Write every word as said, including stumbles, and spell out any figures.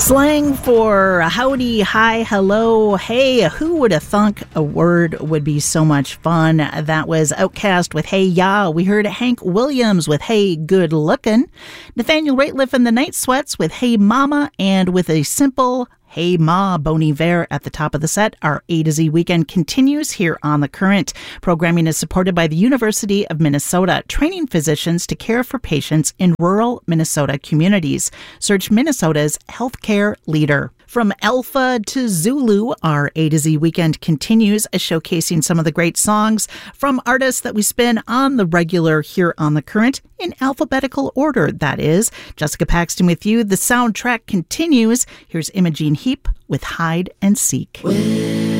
Slang for howdy, hi, hello, hey, who would have thunk a word would be so much fun? That was Outkast with Hey Ya. We heard Hank Williams with Hey Good Lookin', Nathaniel Rateliff and the Night Sweats with Hey Mama, and with a simple Hey Ma, Bon Iver at the top of the set. Our A to Z weekend continues here on The Current. Programming is supported by the University of Minnesota, training physicians to care for patients in rural Minnesota communities. Search Minnesota's healthcare leader. From Alpha to Zulu, our A to Z weekend continues, showcasing some of the great songs from artists that we spin on the regular here on The Current, in alphabetical order, that is. Jessica Paxton with you. The soundtrack continues. Here's Imogene Heap with Hide and Seek.